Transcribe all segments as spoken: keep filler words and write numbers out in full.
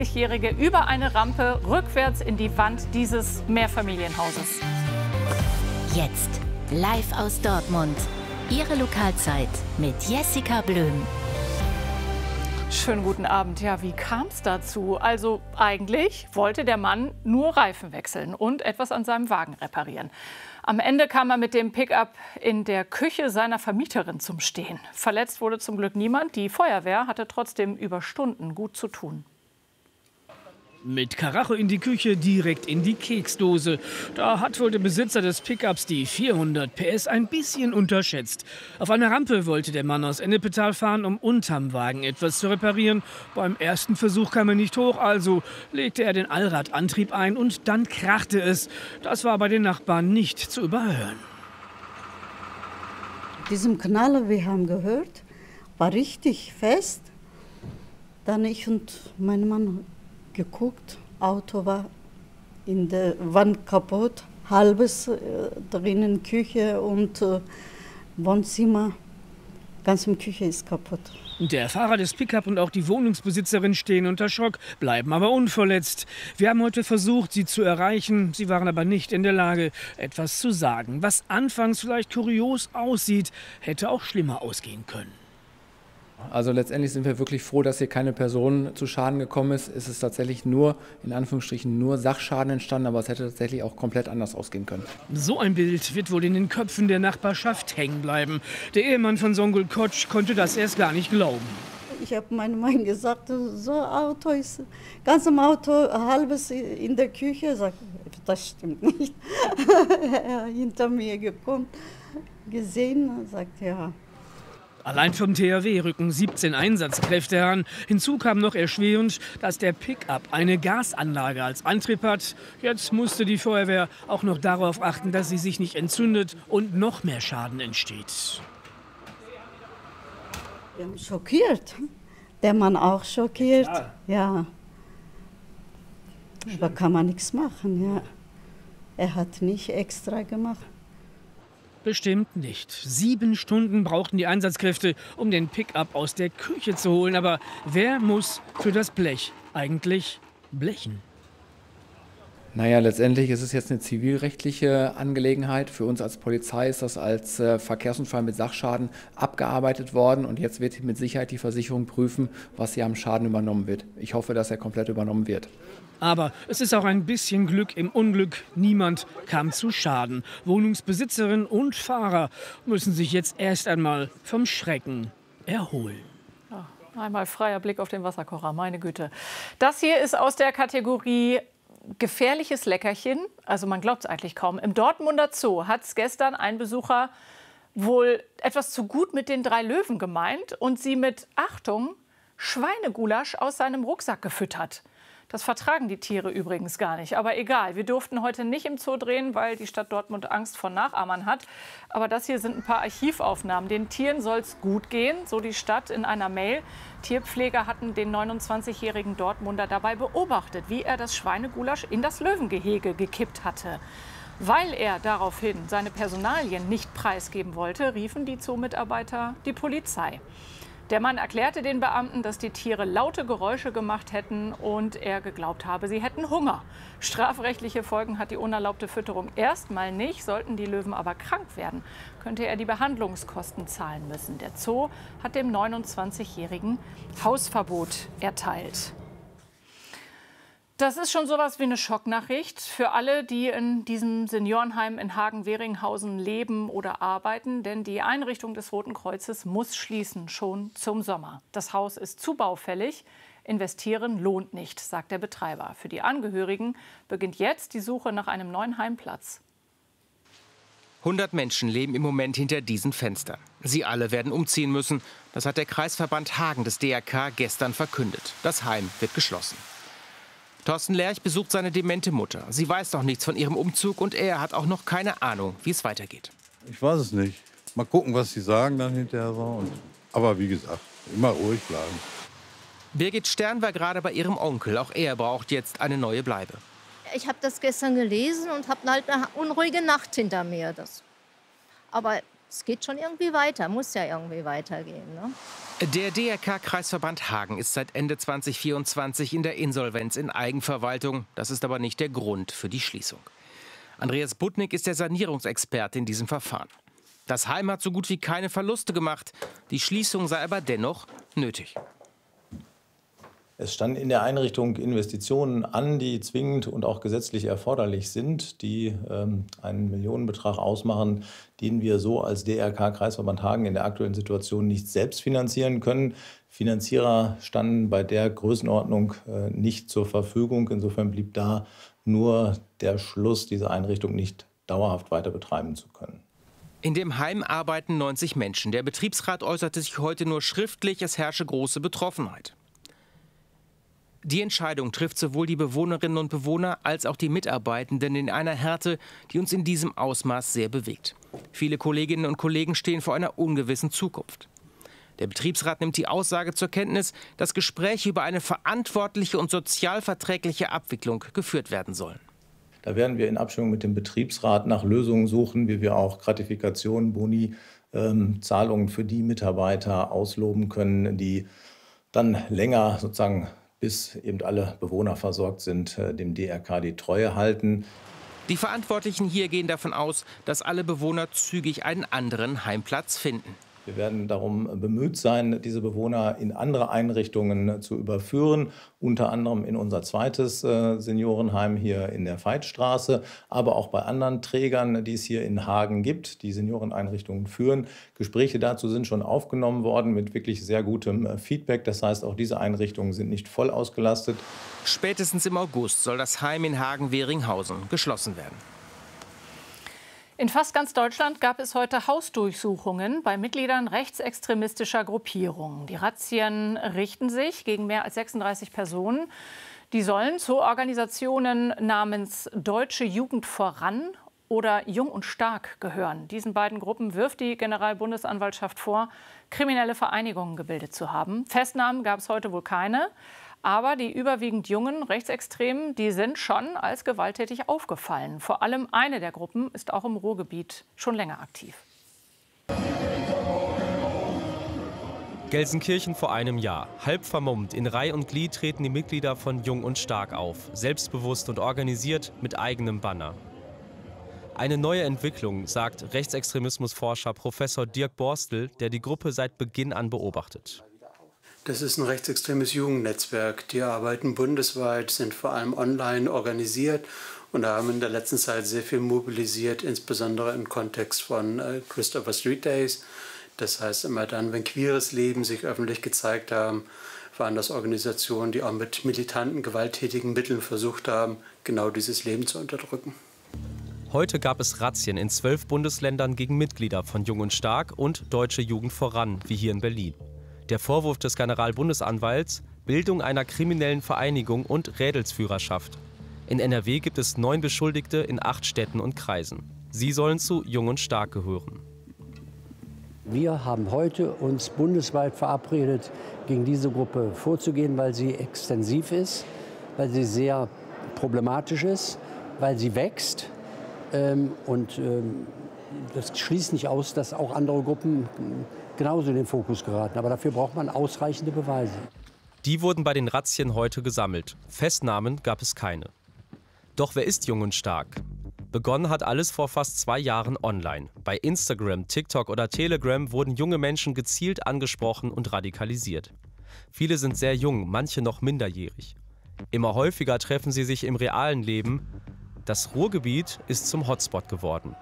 Jährige über eine Rampe rückwärts in die Wand dieses Mehrfamilienhauses. Jetzt live aus Dortmund. Ihre Lokalzeit mit Jessica Blöm. Schönen guten Abend. Ja, wie kam es dazu? Also eigentlich wollte der Mann nur Reifen wechseln und etwas an seinem Wagen reparieren. Am Ende kam er mit dem Pickup in der Küche seiner Vermieterin zum Stehen. Verletzt wurde zum Glück niemand. Die Feuerwehr hatte trotzdem über Stunden gut zu tun. Mit Karacho in die Küche, direkt in die Keksdose. Da hat wohl der Besitzer des Pickups die vierhundert P S ein bisschen unterschätzt. Auf einer Rampe wollte der Mann aus Ennepetal fahren, um unterm Wagen etwas zu reparieren. Beim ersten Versuch kam er nicht hoch, also legte er den Allradantrieb ein und dann krachte es. Das war bei den Nachbarn nicht zu überhören. Diesem Knaller, wir haben gehört, war richtig fest. Dann ich und mein Mann geguckt, Auto war in der Wand kaputt, halbes äh, drinnen Küche und äh, Wohnzimmer, ganze Küche ist kaputt. Der Fahrer des Pickup und auch die Wohnungsbesitzerin stehen unter Schock, bleiben aber unverletzt. Wir haben heute versucht, sie zu erreichen. Sie waren aber nicht in der Lage, etwas zu sagen. Was anfangs vielleicht kurios aussieht, hätte auch schlimmer ausgehen können. Also letztendlich sind wir wirklich froh, dass hier keine Person zu Schaden gekommen ist. Es ist tatsächlich nur, in Anführungsstrichen, nur Sachschaden entstanden, aber es hätte tatsächlich auch komplett anders ausgehen können. So ein Bild wird wohl in den Köpfen der Nachbarschaft hängen bleiben. Der Ehemann von Songül Koç konnte das erst gar nicht glauben. Ich habe meinem Mann gesagt, so ein Auto ist, ganz im Auto, halbes in der Küche. Sagt, das stimmt nicht. Er ist hinter mir gekommen, gesehen, sagt ja. Allein vom T H W rücken siebzehn Einsatzkräfte heran. Hinzu kam noch erschwerend, dass der Pickup eine Gasanlage als Antrieb hat. Jetzt musste die Feuerwehr auch noch darauf achten, dass sie sich nicht entzündet und noch mehr Schaden entsteht. Wir haben schockiert. Der Mann auch schockiert. Ja. ja. Da kann man nichts machen. Ja. Er hat nicht extra gemacht. Bestimmt nicht. Sieben Stunden brauchten die Einsatzkräfte, um den Pickup aus der Küche zu holen. Aber wer muss für das Blech eigentlich blechen? Naja, letztendlich ist es jetzt eine zivilrechtliche Angelegenheit. Für uns als Polizei ist das als äh, Verkehrsunfall mit Sachschaden abgearbeitet worden. Und jetzt wird mit Sicherheit die Versicherung prüfen, was hier am Schaden übernommen wird. Ich hoffe, dass er komplett übernommen wird. Aber es ist auch ein bisschen Glück im Unglück. Niemand kam zu Schaden. Wohnungsbesitzerin und Fahrer müssen sich jetzt erst einmal vom Schrecken erholen. Ja, einmal freier Blick auf den Wasserkocher, meine Güte. Das hier ist aus der Kategorie gefährliches Leckerchen. Also man glaubt es eigentlich kaum. Im Dortmunder Zoo hat es gestern ein Besucher wohl etwas zu gut mit den drei Löwen gemeint und sie mit, Achtung, Schweinegulasch aus seinem Rucksack gefüttert. Das vertragen die Tiere übrigens gar nicht. Aber egal, wir durften heute nicht im Zoo drehen, weil die Stadt Dortmund Angst vor Nachahmern hat. Aber das hier sind ein paar Archivaufnahmen. Den Tieren soll es gut gehen, so die Stadt in einer Mail. Tierpfleger hatten den neunundzwanzigjährigen Dortmunder dabei beobachtet, wie er das Schweinegulasch in das Löwengehege gekippt hatte. Weil er daraufhin seine Personalien nicht preisgeben wollte, riefen die Zoo-Mitarbeiter die Polizei. Der Mann erklärte den Beamten, dass die Tiere laute Geräusche gemacht hätten und er geglaubt habe, sie hätten Hunger. Strafrechtliche Folgen hat die unerlaubte Fütterung erstmal nicht. Sollten die Löwen aber krank werden, könnte er die Behandlungskosten zahlen müssen. Der Zoo hat dem neunundzwanzigjährigen Hausverbot erteilt. Das ist schon sowas wie eine Schocknachricht für alle, die in diesem Seniorenheim in Hagen-Wehringhausen leben oder arbeiten. Denn die Einrichtung des Roten Kreuzes muss schließen, schon zum Sommer. Das Haus ist zu baufällig. Investieren lohnt nicht, sagt der Betreiber. Für die Angehörigen beginnt jetzt die Suche nach einem neuen Heimplatz. hundert Menschen leben im Moment hinter diesen Fenstern. Sie alle werden umziehen müssen. Das hat der Kreisverband Hagen des D R K gestern verkündet. Das Heim wird geschlossen. Thorsten Lerch besucht seine demente Mutter. Sie weiß noch nichts von ihrem Umzug und er hat auch noch keine Ahnung, wie es weitergeht. Ich weiß es nicht. Mal gucken, was sie sagen dann hinterher so. Und, aber wie gesagt, immer ruhig bleiben. Birgit Stern war gerade bei ihrem Onkel. Auch er braucht jetzt eine neue Bleibe. Ich habe das gestern gelesen und habe halt eine unruhige Nacht hinter mir. Das. Aber es geht schon irgendwie weiter, muss ja irgendwie weitergehen, ne? Der D R K-Kreisverband Hagen ist seit Ende zweitausendvierundzwanzig in der Insolvenz in Eigenverwaltung. Das ist aber nicht der Grund für die Schließung. Andreas Budnick ist der Sanierungsexperte in diesem Verfahren. Das Heim hat so gut wie keine Verluste gemacht. Die Schließung sei aber dennoch nötig. Es standen in der Einrichtung Investitionen an, die zwingend und auch gesetzlich erforderlich sind, die ähm, einen Millionenbetrag ausmachen, den wir so als D R K-Kreisverband Hagen in der aktuellen Situation nicht selbst finanzieren können. Finanzierer standen bei der Größenordnung äh, nicht zur Verfügung. Insofern blieb da nur der Schluss, diese Einrichtung nicht dauerhaft weiter betreiben zu können. In dem Heim arbeiten neunzig Menschen. Der Betriebsrat äußerte sich heute nur schriftlich, es herrsche große Betroffenheit. Die Entscheidung trifft sowohl die Bewohnerinnen und Bewohner als auch die Mitarbeitenden in einer Härte, die uns in diesem Ausmaß sehr bewegt. Viele Kolleginnen und Kollegen stehen vor einer ungewissen Zukunft. Der Betriebsrat nimmt die Aussage zur Kenntnis, dass Gespräche über eine verantwortliche und sozialverträgliche Abwicklung geführt werden sollen. Da werden wir in Abstimmung mit dem Betriebsrat nach Lösungen suchen, wie wir auch Gratifikationen, Boni, ähm, Zahlungen für die Mitarbeiter ausloben können, die dann länger sozusagen, bis eben alle Bewohner versorgt sind, dem D R K die Treue halten. Die Verantwortlichen hier gehen davon aus, dass alle Bewohner zügig einen anderen Heimplatz finden. Wir werden darum bemüht sein, diese Bewohner in andere Einrichtungen zu überführen, unter anderem in unser zweites äh, Seniorenheim hier in der Veitstraße, aber auch bei anderen Trägern, die es hier in Hagen gibt, die Senioreneinrichtungen führen. Gespräche dazu sind schon aufgenommen worden mit wirklich sehr gutem äh, Feedback. Das heißt, auch diese Einrichtungen sind nicht voll ausgelastet. Spätestens im August soll das Heim in Hagen-Wehringhausen geschlossen werden. In fast ganz Deutschland gab es heute Hausdurchsuchungen bei Mitgliedern rechtsextremistischer Gruppierungen. Die Razzien richten sich gegen mehr als sechsunddreißig Personen. Die sollen zu Organisationen namens Deutsche Jugend voran oder Jung und Stark gehören. Diesen beiden Gruppen wirft die Generalbundesanwaltschaft vor, kriminelle Vereinigungen gebildet zu haben. Festnahmen gab es heute wohl keine. Aber die überwiegend jungen Rechtsextremen, die sind schon als gewalttätig aufgefallen. Vor allem eine der Gruppen ist auch im Ruhrgebiet schon länger aktiv. Gelsenkirchen vor einem Jahr. Halb vermummt, in Reih und Glied treten die Mitglieder von Jung und Stark auf. Selbstbewusst und organisiert mit eigenem Banner. Eine neue Entwicklung, sagt Rechtsextremismusforscher Professor Dirk Borstel, der die Gruppe seit Beginn an beobachtet. Das ist ein rechtsextremes Jugendnetzwerk. Die arbeiten bundesweit, sind vor allem online organisiert und haben in der letzten Zeit sehr viel mobilisiert, insbesondere im Kontext von äh, Christopher Street Days. Das heißt, immer dann, wenn queeres Leben sich öffentlich gezeigt haben, waren das Organisationen, die auch mit militanten, gewalttätigen Mitteln versucht haben, genau dieses Leben zu unterdrücken. Heute gab es Razzien in zwölf Bundesländern gegen Mitglieder von Jung und Stark und Deutsche Jugend voran, wie hier in Berlin. Der Vorwurf des Generalbundesanwalts: Bildung einer kriminellen Vereinigung und Rädelsführerschaft. In N R W gibt es neun Beschuldigte in acht Städten und Kreisen. Sie sollen zu Jung und Stark gehören. Wir haben heute uns bundesweit verabredet, gegen diese Gruppe vorzugehen, weil sie extensiv ist, weil sie sehr problematisch ist, weil sie wächst. Ähm, und ähm, das schließt nicht aus, dass auch andere Gruppen genauso in den Fokus geraten. Aber dafür braucht man ausreichende Beweise. Die wurden bei den Razzien heute gesammelt. Festnahmen gab es keine. Doch wer ist Jung und Stark? Begonnen hat alles vor fast zwei Jahren online. Bei Instagram, TikTok oder Telegram wurden junge Menschen gezielt angesprochen und radikalisiert. Viele sind sehr jung, manche noch minderjährig. Immer häufiger treffen sie sich im realen Leben. Das Ruhrgebiet ist zum Hotspot geworden.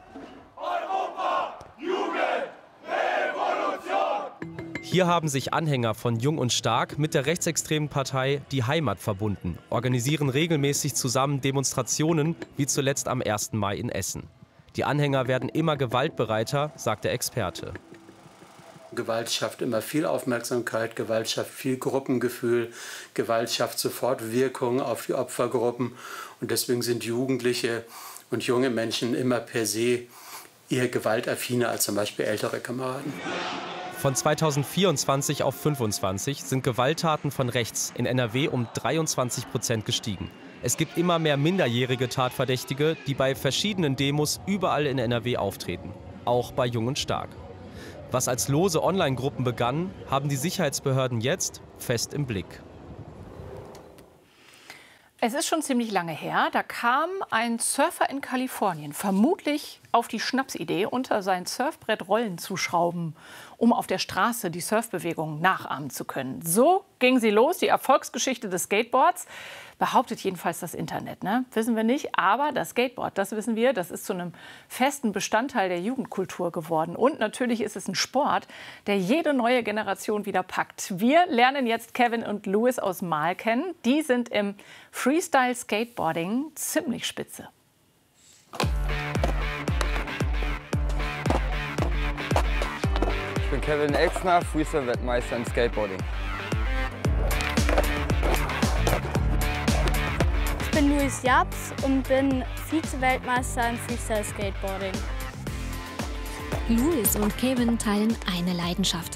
Hier haben sich Anhänger von Jung und Stark mit der rechtsextremen Partei Die Heimat verbunden, organisieren regelmäßig zusammen Demonstrationen, wie zuletzt am ersten Mai in Essen. Die Anhänger werden immer gewaltbereiter, sagt der Experte. Gewalt schafft immer viel Aufmerksamkeit, Gewalt schafft viel Gruppengefühl, Gewalt schafft sofort Wirkung auf die Opfergruppen. Und deswegen sind Jugendliche und junge Menschen immer per se eher gewaltaffiner als zum Beispiel ältere Kameraden. Von zweitausendvierundzwanzig auf fünfundzwanzig sind Gewalttaten von rechts in N R W um dreiundzwanzig Prozent gestiegen. Es gibt immer mehr minderjährige Tatverdächtige, die bei verschiedenen Demos überall in N R W auftreten. auch bei Jung und Stark. Was als lose Online-Gruppen begann, haben die Sicherheitsbehörden jetzt fest im Blick. Es ist schon ziemlich lange her, da kam ein Surfer in Kalifornien vermutlich auf die Schnapsidee, unter sein Surfbrett Rollen zu schrauben, um auf der Straße die Surfbewegung nachahmen zu können. So ging sie los, die Erfolgsgeschichte des Skateboards. Behauptet jedenfalls das Internet, ne? Wissen wir nicht, aber das Skateboard, das wissen wir, das ist zu einem festen Bestandteil der Jugendkultur geworden. Und natürlich ist es ein Sport, der jede neue Generation wieder packt. Wir lernen jetzt Kevin und Louis aus Marl kennen. Die sind im Freestyle-Skateboarding ziemlich spitze. Ich bin Kevin Exner, Freestyle-Weltmeister im Skateboarding. Ich bin Luis Japs und bin Vize-Weltmeister im Freestyle-Skateboarding. Louis und Kevin teilen eine Leidenschaft.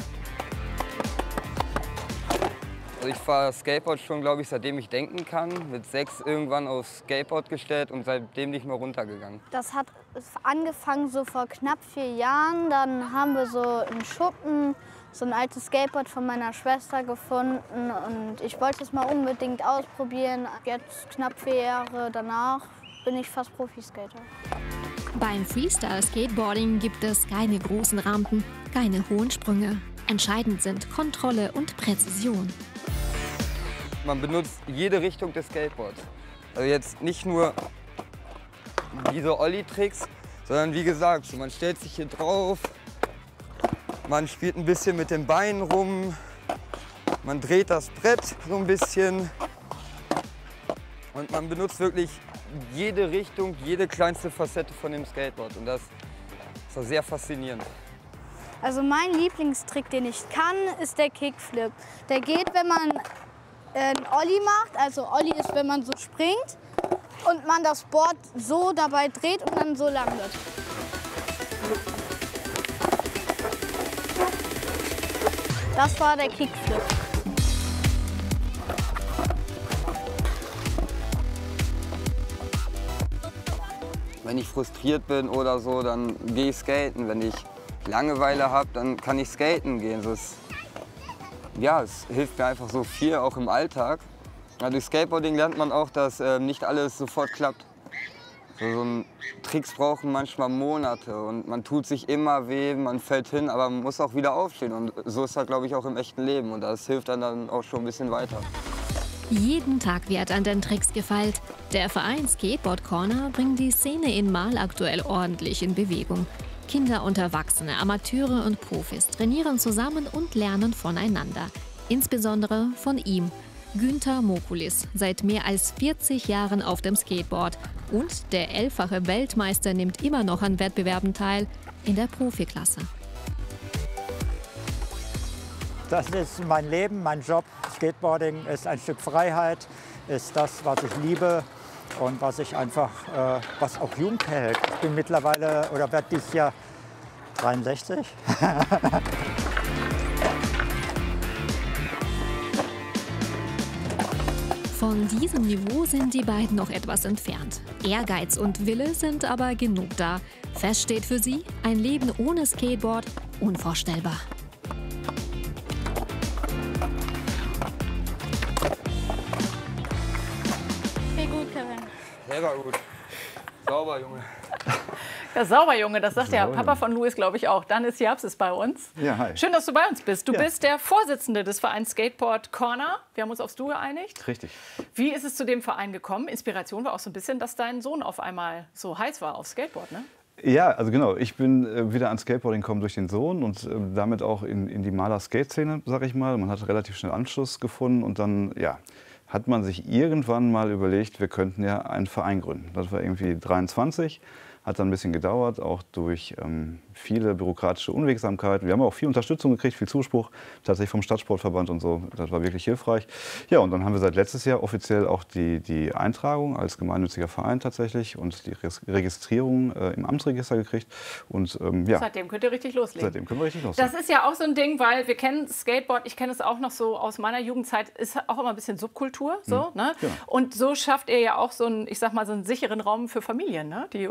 Also ich fahre Skateboard schon, glaube ich, seitdem ich denken kann. Mit sechs irgendwann aufs Skateboard gestellt und seitdem nicht mehr runtergegangen. Das hat angefangen so vor knapp vier Jahren. Dann haben wir so einen Schuppen, so ein altes Skateboard von meiner Schwester gefunden. Und ich wollte es mal unbedingt ausprobieren. Jetzt, knapp vier Jahre danach, bin ich fast Profiskater. Beim Freestyle-Skateboarding gibt es keine großen Rampen, keine hohen Sprünge. Entscheidend sind Kontrolle und Präzision. Man benutzt jede Richtung des Skateboards. Also jetzt nicht nur diese Ollie-Tricks, sondern wie gesagt, so man stellt sich hier drauf, man spielt ein bisschen mit den Beinen rum, man dreht das Brett so ein bisschen und man benutzt wirklich jede Richtung, jede kleinste Facette von dem Skateboard und das ist auch sehr faszinierend. Also mein Lieblingstrick, den ich kann, ist der Kickflip. Der geht, wenn man einen Ollie macht, also Ollie ist, wenn man so springt und man das Board so dabei dreht und dann so landet. Das war der Kickflip. Wenn ich frustriert bin oder so, dann gehe ich skaten. Wenn ich Langeweile habe, dann kann ich skaten gehen. Das ist, ja, es hilft mir einfach so viel, auch im Alltag. Ja, durch Skateboarding lernt man auch, dass äh, nicht alles sofort klappt. So, so ein, Tricks brauchen manchmal Monate und man tut sich immer weh, man fällt hin, aber man muss auch wieder aufstehen. Und so ist das, glaube ich, auch im echten Leben und das hilft dann, dann auch schon ein bisschen weiter. Jeden Tag wird an den Tricks gefeilt. Der Verein Skateboard Corner bringt die Szene in Marl aktuell ordentlich in Bewegung. Kinder und Erwachsene, Amateure und Profis trainieren zusammen und lernen voneinander. Insbesondere von ihm, Günther Mokulis, seit mehr als vierzig Jahren auf dem Skateboard. Und der elffache Weltmeister nimmt immer noch an Wettbewerben teil, in der Profiklasse. Das ist mein Leben, mein Job. Skateboarding ist ein Stück Freiheit, ist das, was ich liebe und was ich einfach, äh, was auch jung hält. Ich bin mittlerweile, oder werde dieses Jahr dreiundsechzig. Von diesem Niveau sind die beiden noch etwas entfernt. Ehrgeiz und Wille sind aber genug da. Fest steht für sie, ein Leben ohne Skateboard unvorstellbar. Sehr gut, Kevin. Selber gut. Sauber, Junge. Ja, sauber, Junge, das sagt der Papa von Louis, glaube ich, auch. Dennis Japs ist bei uns. Ja, hi. Schön, dass du bei uns bist. Du Ja. bist der Vorsitzende des Vereins Skateboard Corner. Wir haben uns aufs Du geeinigt. Richtig. Wie ist es zu dem Verein gekommen? Inspiration war auch so ein bisschen, dass dein Sohn auf einmal so heiß war auf Skateboard, ne? Ja, also genau. Ich bin äh, wieder ans Skateboarding gekommen durch den Sohn und äh, damit auch in, in die Maler-Skate-Szene, sag ich mal. Man hat relativ schnell Anschluss gefunden und dann, ja, hat man sich irgendwann mal überlegt, wir könnten ja einen Verein gründen. Das war irgendwie dreiundzwanzig. Hat dann ein bisschen gedauert, auch durch ähm, viele bürokratische Unwegsamkeiten. Wir haben auch viel Unterstützung gekriegt, viel Zuspruch, tatsächlich vom Stadtsportverband und so. Das war wirklich hilfreich. Ja, und dann haben wir seit letztes Jahr offiziell auch die, die Eintragung als gemeinnütziger Verein tatsächlich und die Registrierung äh, im Amtsregister gekriegt. Und, ähm, ja, Seitdem könnt ihr richtig loslegen. Seitdem können wir richtig loslegen. Das ist ja auch so ein Ding, weil wir kennen Skateboard, ich kenne es auch noch so aus meiner Jugendzeit, ist auch immer ein bisschen Subkultur. So, Mhm. ne? Genau. Und so schafft ihr ja auch so einen, ich sag mal, so einen sicheren Raum für Familien, ne? Die, für Kinder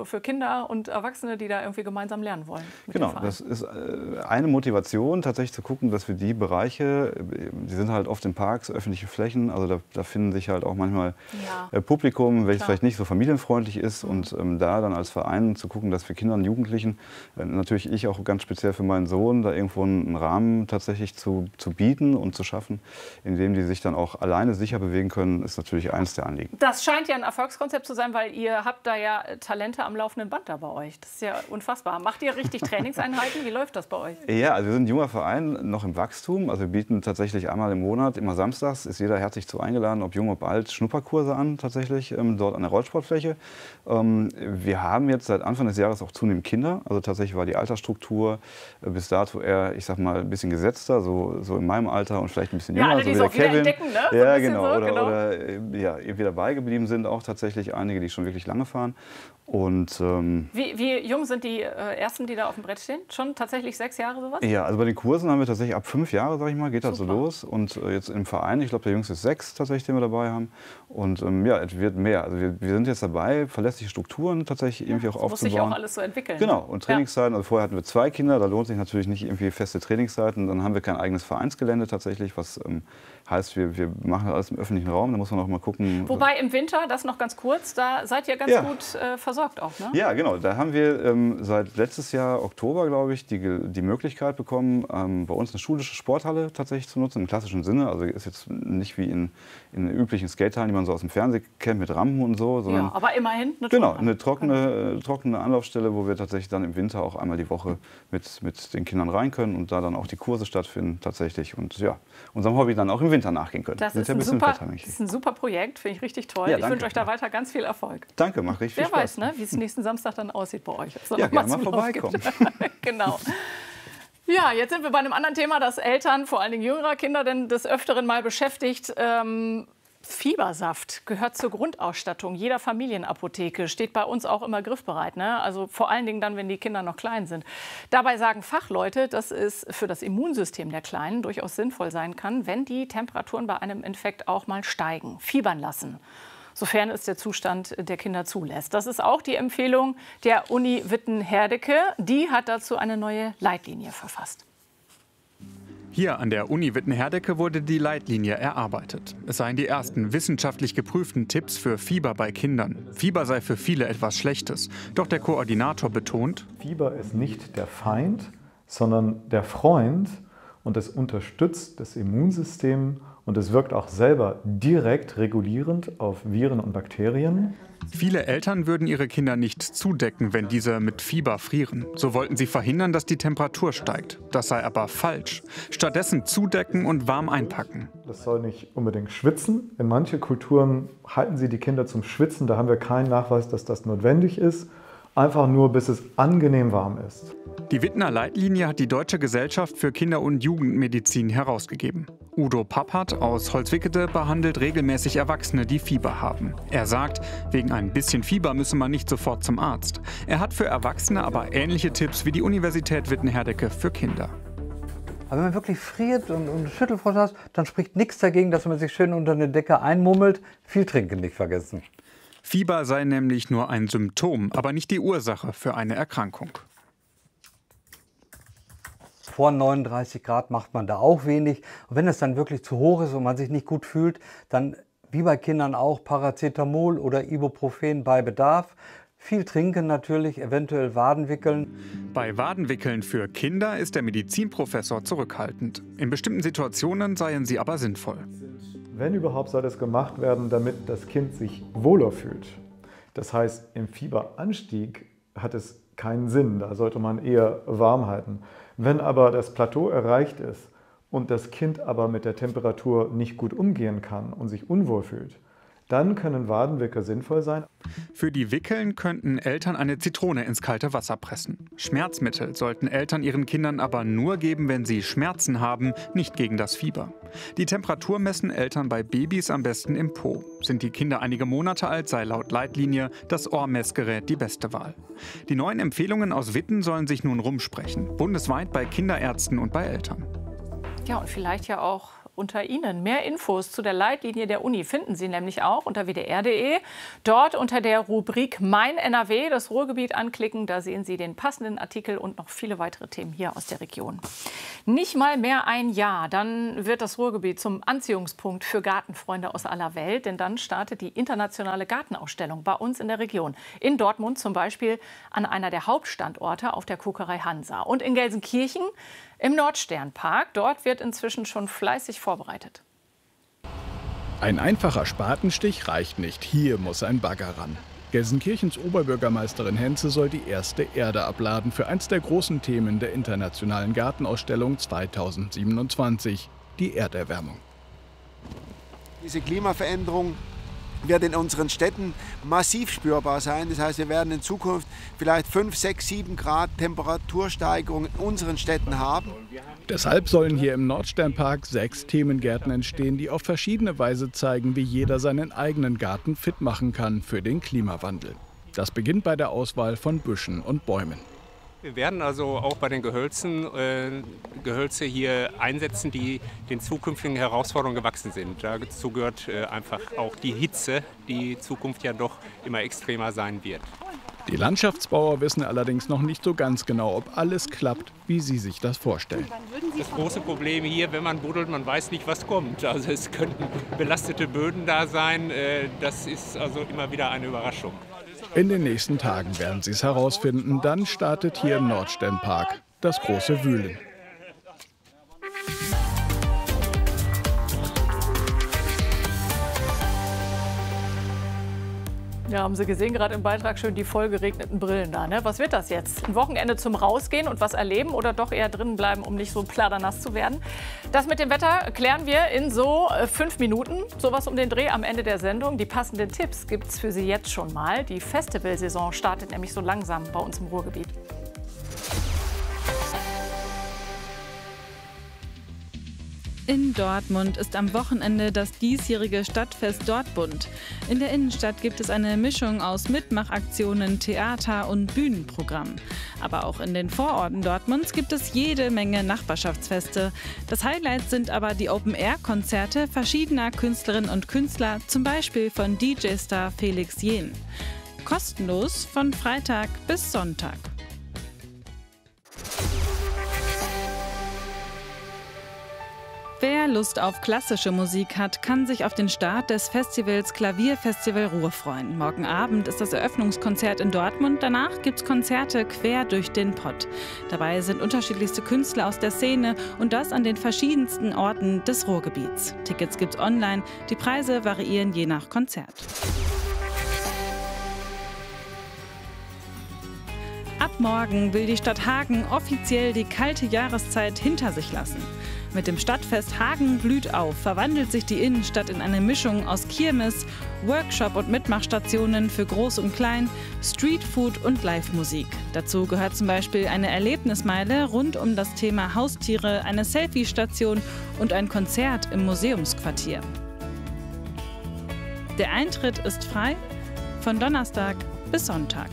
Kinder und Erwachsene, die da irgendwie gemeinsam lernen wollen. Genau, das ist eine Motivation, tatsächlich zu gucken, dass wir die Bereiche, die sind halt oft in Parks, öffentliche Flächen, also da, da finden sich halt auch manchmal ja. Publikum, welches Klar. vielleicht nicht so familienfreundlich ist. Mhm. Und ähm, da dann als Verein zu gucken, dass wir Kindern und Jugendlichen, äh, natürlich ich auch ganz speziell für meinen Sohn, da irgendwo einen Rahmen tatsächlich zu, zu bieten und zu schaffen, in dem die sich dann auch alleine sicher bewegen können, ist natürlich eins der Anliegen. Das scheint ja ein Erfolgskonzept zu sein, weil ihr habt da ja Talente am laufenden Band da bei euch. Das ist ja unfassbar. Macht ihr richtig Trainingseinheiten? Wie läuft das bei euch? Ja, also wir sind ein junger Verein, noch im Wachstum. Also wir bieten tatsächlich einmal im Monat, immer samstags, ist jeder herzlich zu eingeladen, ob jung, ob alt, Schnupperkurse an, tatsächlich, ähm, dort an der Rollsportfläche. Ähm, wir haben jetzt seit Anfang des Jahres auch zunehmend Kinder. Also tatsächlich war die Altersstruktur äh, bis dato eher, ich sag mal, ein bisschen gesetzter, so, so in meinem Alter und vielleicht ein bisschen jünger. Ja, alle, so die wie der der Kevin. Entdecken, ne? So ja, genau. So, oder genau. oder äh, ja, irgendwie dabei geblieben sind auch tatsächlich einige, die schon wirklich lange fahren. Und, ähm, wie, wie jung sind die äh, Ersten, die da auf dem Brett stehen? Schon tatsächlich sechs Jahre sowas? Ja, also bei den Kursen haben wir tatsächlich ab fünf Jahre, sag ich mal, geht das so los. Und äh, jetzt im Verein, ich glaube, der Jüngste ist sechs tatsächlich, den wir dabei haben. Und ähm, ja, es wird mehr. Also wir, wir sind jetzt dabei, verlässliche Strukturen tatsächlich irgendwie auch das aufzubauen. Muss sich auch alles so entwickeln. Genau, und Trainingszeiten. Ja. Also vorher hatten wir zwei Kinder, da lohnt sich natürlich nicht irgendwie feste Trainingszeiten. Dann haben wir kein eigenes Vereinsgelände tatsächlich, was ähm, heißt, wir, wir machen alles im öffentlichen Raum. Da muss man auch mal gucken. Wobei im Winter, das noch ganz kurz, da seid ihr ganz ja. gut äh, versorgt auch, ne? Ja, genau. Da haben wir ähm, seit letztes Jahr Oktober, glaube ich, die, die Möglichkeit bekommen, ähm, bei uns eine schulische Sporthalle tatsächlich zu nutzen, im klassischen Sinne. Also ist jetzt nicht wie in, in üblichen Skatehallen, die man so aus dem Fernsehen kennt, mit Rampen und so. Sondern ja, aber immerhin eine Genau, eine trockene, äh, trockene Anlaufstelle, wo wir tatsächlich dann im Winter auch einmal die Woche mit, mit den Kindern rein können und da dann auch die Kurse stattfinden tatsächlich. Und ja, unserem Hobby dann auch im Winter nachgehen können. Das, ist ein, ein, super, das ist ein super Projekt, finde ich richtig toll. Ja, ich wünsche euch da weiter ganz viel Erfolg. Danke, macht richtig Wer Spaß. Wer weiß, ne, wie es nächsten Samstag dann aussieht bei euch. Ja, gerne mal vorbeikommen. Genau. Ja, jetzt sind wir bei einem anderen Thema, das Eltern, vor allen Dingen jüngerer Kinder, denn des Öfteren mal beschäftigt. Ähm, Fiebersaft gehört zur Grundausstattung jeder Familienapotheke, steht bei uns auch immer griffbereit, ne? Also vor allen Dingen dann, wenn die Kinder noch klein sind. Dabei sagen Fachleute, dass es für das Immunsystem der Kleinen durchaus sinnvoll sein kann, wenn die Temperaturen bei einem Infekt auch mal steigen, fiebern lassen, sofern es der Zustand der Kinder zulässt. Das ist auch die Empfehlung der Uni Witten-Herdecke. Die hat dazu eine neue Leitlinie verfasst. Hier an der Uni Witten-Herdecke wurde die Leitlinie erarbeitet. Es seien die ersten wissenschaftlich geprüften Tipps für Fieber bei Kindern. Fieber sei für viele etwas Schlechtes. Doch der Koordinator betont: Fieber ist nicht der Feind, sondern der Freund. Und es unterstützt das Immunsystem und es wirkt auch selber direkt regulierend auf Viren und Bakterien. Viele Eltern würden ihre Kinder nicht zudecken, wenn diese mit Fieber frieren. So wollten sie verhindern, dass die Temperatur steigt. Das sei aber falsch. Stattdessen zudecken und warm einpacken. Das soll nicht unbedingt schwitzen. In manchen Kulturen halten sie die Kinder zum Schwitzen. Da haben wir keinen Nachweis, dass das notwendig ist. Einfach nur, bis es angenehm warm ist. Die Wittner Leitlinie hat die Deutsche Gesellschaft für Kinder- und Jugendmedizin herausgegeben. Udo Pappert aus Holzwickede behandelt regelmäßig Erwachsene, die Fieber haben. Er sagt, wegen ein bisschen Fieber müsse man nicht sofort zum Arzt. Er hat für Erwachsene aber ähnliche Tipps wie die Universität Witten-Herdecke für Kinder. Aber wenn man wirklich friert und, und Schüttelfrost hat, dann spricht nichts dagegen, dass man sich schön unter eine Decke einmummelt. Viel trinken nicht vergessen. Fieber sei nämlich nur ein Symptom, aber nicht die Ursache für eine Erkrankung. Vor neununddreißig Grad macht man da auch wenig. Und wenn es dann wirklich zu hoch ist und man sich nicht gut fühlt, dann wie bei Kindern auch Paracetamol oder Ibuprofen bei Bedarf. Viel trinken natürlich, eventuell Waden wickeln. Bei Wadenwickeln für Kinder ist der Medizinprofessor zurückhaltend. In bestimmten Situationen seien sie aber sinnvoll. Wenn überhaupt, soll das gemacht werden, damit das Kind sich wohler fühlt. Das heißt, im Fieberanstieg hat es keinen Sinn, da sollte man eher warm halten. Wenn aber das Plateau erreicht ist und das Kind aber mit der Temperatur nicht gut umgehen kann und sich unwohl fühlt, dann können Wadenwickel sinnvoll sein. Für die Wickeln könnten Eltern eine Zitrone ins kalte Wasser pressen. Schmerzmittel sollten Eltern ihren Kindern aber nur geben, wenn sie Schmerzen haben, nicht gegen das Fieber. Die Temperatur messen Eltern bei Babys am besten im Po. Sind die Kinder einige Monate alt, sei laut Leitlinie das Ohrmessgerät die beste Wahl. Die neuen Empfehlungen aus Witten sollen sich nun rumsprechen. Bundesweit bei Kinderärzten und bei Eltern. Ja, und vielleicht ja auch unter Ihnen. Mehr Infos zu der Leitlinie der Uni finden Sie nämlich auch unter w d r punkt d e. Dort unter der Rubrik Mein N R W das Ruhrgebiet anklicken. Da sehen Sie den passenden Artikel und noch viele weitere Themen hier aus der Region. Nicht mal mehr ein Jahr, dann wird das Ruhrgebiet zum Anziehungspunkt für Gartenfreunde aus aller Welt. Denn dann startet die internationale Gartenausstellung bei uns in der Region. In Dortmund zum Beispiel an einer der Hauptstandorte auf der Kokerei Hansa. Und in Gelsenkirchen im Nordsternpark. Dort wird inzwischen schon fleißig vorbereitet. Ein einfacher Spatenstich reicht nicht. Hier muss ein Bagger ran. Gelsenkirchens Oberbürgermeisterin Henze soll die erste Erde abladen für eins der großen Themen der Internationalen Gartenausstellung zweitausendsiebenundzwanzig, die Erderwärmung. Diese Klimaveränderung wird in unseren Städten massiv spürbar sein. Das heißt, wir werden in Zukunft vielleicht fünf, sechs, sieben Grad Temperatursteigerung in unseren Städten haben. Deshalb sollen hier im Nordsternpark sechs Themengärten entstehen, die auf verschiedene Weise zeigen, wie jeder seinen eigenen Garten fit machen kann für den Klimawandel. Das beginnt bei der Auswahl von Büschen und Bäumen. Wir werden also auch bei den Gehölzen äh, Gehölze hier einsetzen, die den zukünftigen Herausforderungen gewachsen sind. Dazu gehört äh, einfach auch die Hitze, die in Zukunft ja doch immer extremer sein wird. Die Landschaftsbauer wissen allerdings noch nicht so ganz genau, ob alles klappt, wie sie sich das vorstellen. Das große Problem hier, wenn man buddelt, man weiß nicht, was kommt. Also es könnten belastete Böden da sein. Äh, das ist also immer wieder eine Überraschung. In den nächsten Tagen werden sie es herausfinden. Dann startet hier im Nordsternpark das große Wühlen. Ja, haben Sie gesehen, gerade im Beitrag schön die voll geregneten Brillen da. Ne? Was wird das jetzt? Ein Wochenende zum Rausgehen und was erleben oder doch eher drinnen bleiben, um nicht so pladernass zu werden? Das mit dem Wetter klären wir in so fünf Minuten. Sowas um den Dreh am Ende der Sendung. Die passenden Tipps gibt es für Sie jetzt schon mal. Die Festivalsaison startet nämlich so langsam bei uns im Ruhrgebiet. In Dortmund ist am Wochenende das diesjährige Stadtfest Dortbund. In der Innenstadt gibt es eine Mischung aus Mitmachaktionen, Theater und Bühnenprogramm. Aber auch in den Vororten Dortmunds gibt es jede Menge Nachbarschaftsfeste. Das Highlight sind aber die Open-Air-Konzerte verschiedener Künstlerinnen und Künstler, zum Beispiel von D J-Star Felix Jähn. Kostenlos von Freitag bis Sonntag. Wer Lust auf klassische Musik hat, kann sich auf den Start des Festivals Klavierfestival Ruhr freuen. Morgen Abend ist das Eröffnungskonzert in Dortmund. Danach gibt es Konzerte quer durch den Pott. Dabei sind unterschiedlichste Künstler aus der Szene und das an den verschiedensten Orten des Ruhrgebiets. Tickets gibt's online. Die Preise variieren je nach Konzert. Ab morgen will die Stadt Hagen offiziell die kalte Jahreszeit hinter sich lassen. Mit dem Stadtfest Hagen blüht auf verwandelt sich die Innenstadt in eine Mischung aus Kirmes, Workshop und Mitmachstationen für Groß und Klein, Streetfood und Live-Musik. Dazu gehört zum Beispiel eine Erlebnismeile rund um das Thema Haustiere, eine Selfie-Station und ein Konzert im Museumsquartier. Der Eintritt ist frei von Donnerstag bis Sonntag.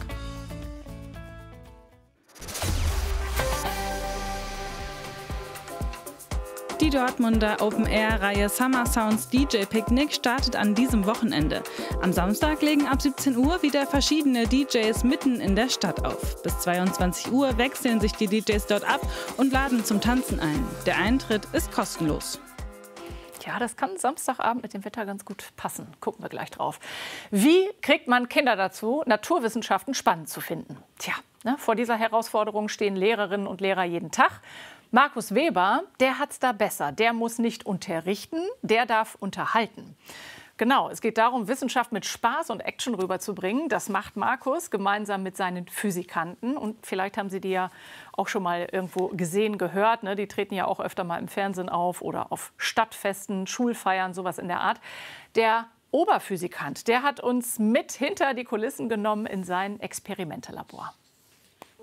Die Dortmunder Open-Air-Reihe Summer Sounds D J Picnic startet an diesem Wochenende. Am Samstag legen ab siebzehn Uhr wieder verschiedene D Js mitten in der Stadt auf. Bis zweiundzwanzig Uhr wechseln sich die D Js dort ab und laden zum Tanzen ein. Der Eintritt ist kostenlos. Ja, das kann Samstagabend mit dem Wetter ganz gut passen. Gucken wir gleich drauf. Wie kriegt man Kinder dazu, Naturwissenschaften spannend zu finden? Tja, ne, vor dieser Herausforderung stehen Lehrerinnen und Lehrer jeden Tag. Markus Weber, der hat's da besser. Der muss nicht unterrichten, der darf unterhalten. Genau, es geht darum, Wissenschaft mit Spaß und Action rüberzubringen. Das macht Markus gemeinsam mit seinen Physikanten. Und vielleicht haben Sie die ja auch schon mal irgendwo gesehen, gehört. Ne? Die treten ja auch öfter mal im Fernsehen auf oder auf Stadtfesten, Schulfeiern, sowas in der Art. Der Oberphysikant, der hat uns mit hinter die Kulissen genommen in sein Experimentelabor.